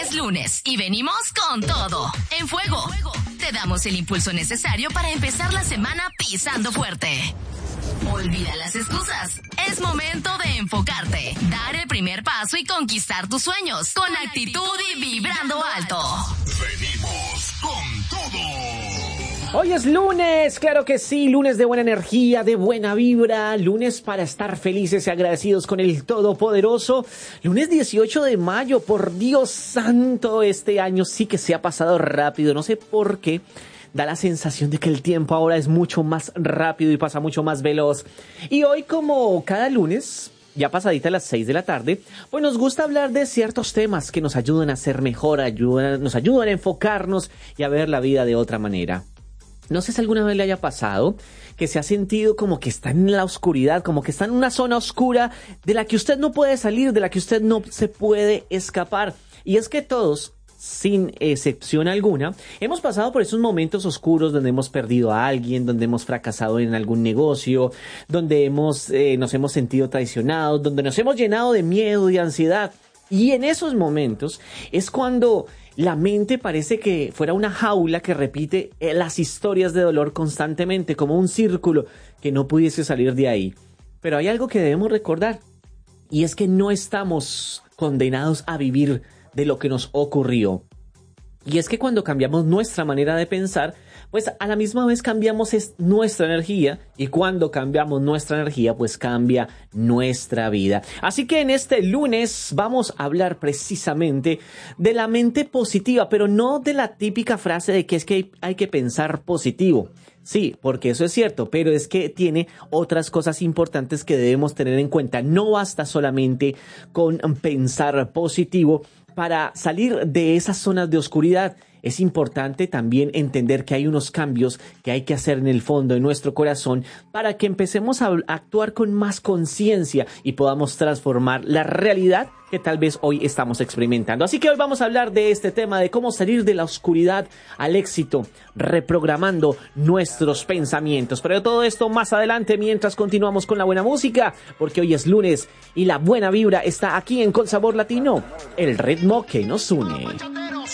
Es lunes y venimos con todo. En Fuego, te damos el impulso necesario para empezar la semana pisando fuerte. Olvida las excusas. Es momento de enfocarte, dar el primer paso y conquistar tus sueños con actitud y vibrando alto. Venimos con todo. Hoy es lunes, claro que sí, lunes de buena energía, de buena vibra, lunes para estar felices y agradecidos con el Todopoderoso, lunes 18 de mayo, por Dios santo, este año sí que se ha pasado rápido, no sé por qué, da la sensación de que el tiempo ahora es mucho más rápido y pasa mucho más veloz. Y hoy, como cada lunes, ya pasadita las 6 de la tarde, pues nos gusta hablar de ciertos temas que nos ayudan a ser mejor, nos ayudan a enfocarnos y a ver la vida de otra manera. No sé si alguna vez le haya pasado que se ha sentido como que está en la oscuridad, como que está en una zona oscura de la que usted no puede salir, de la que usted no se puede escapar. Y es que todos, sin excepción alguna, hemos pasado por esos momentos oscuros donde hemos perdido a alguien, donde hemos fracasado en algún negocio, donde nos hemos sentido traicionados, donde nos hemos llenado de miedo y ansiedad. Y en esos momentos es cuando la mente parece que fuera una jaula que repite las historias de dolor constantemente, como un círculo que no pudiese salir de ahí. Pero hay algo que debemos recordar, y es que no estamos condenados a vivir de lo que nos ocurrió. Y es que cuando cambiamos nuestra manera de pensar, pues a la misma vez cambiamos nuestra energía, y cuando cambiamos nuestra energía, pues cambia nuestra vida. Así que en este lunes vamos a hablar precisamente de la mente positiva, pero no de la típica frase de que es que hay que pensar positivo. Sí, porque eso es cierto, pero es que tiene otras cosas importantes que debemos tener en cuenta. No basta solamente con pensar positivo para salir de esas zonas de oscuridad. Es importante también entender que hay unos cambios que hay que hacer en el fondo de nuestro corazón para que empecemos a actuar con más conciencia y podamos transformar la realidad que tal vez hoy estamos experimentando. Así que hoy vamos a hablar de este tema, de cómo salir de la oscuridad al éxito, reprogramando nuestros pensamientos. Pero todo esto más adelante, mientras continuamos con la buena música, porque hoy es lunes y la buena vibra está aquí en Con Sabor Latino, el ritmo que nos une.